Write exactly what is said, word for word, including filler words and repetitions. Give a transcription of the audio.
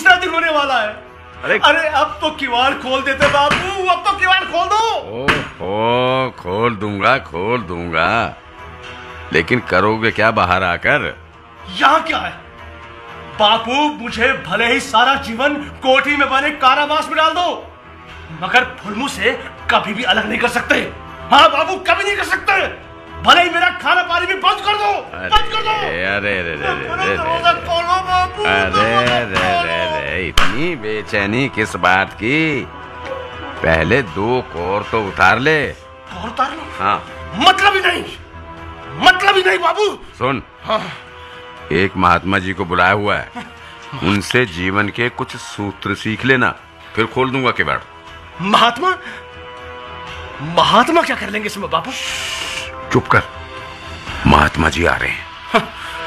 दूसरा दिन होने वाला है। अरे अरे अब तो किवाड़ खोल देते बाबू, अब तो किवाड़ खोल दो। ओहो, खोल दूंगा खोल दूंगा, लेकिन करोगे क्या बाहर आकर? यहाँ क्या है बापू, मुझे भले ही सारा जीवन कोठी में बने कारावास में डाल दो, मगर फुलमू से कभी भी अलग नहीं कर सकते। हाँ बाबू, कभी नहीं कर सकते। भले ही मेरा खाना पानी भी बंद कर दो, बंद कर दो। अरे अरे अरे अरे खोलो बापू, अरे अरे अरे, इतनी बेचैनी किस बात की? पहले दो कोर तो उतार ले। कोर उतार लो? हाँ। मतलब ही नहीं, मतलब ही नहीं बाबू। सुन, हाँ। एक महात्मा जी को बुलाया हुआ है, उनसे जीवन के कुछ सूत्र सीख लेना, फिर खोल दूंगा किवाड़। महात्मा? महात्मा क्या कर लेंगे इसमें बापू? चुप कर, महात्मा जी आ रहे हैं।